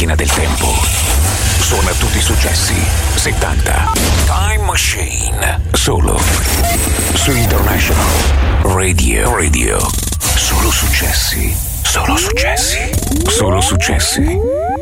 macchina del tempo. Suona tutti i successi 70. Time Machine. Solo su International Radio. Solo successi. Solo successi. Solo successi.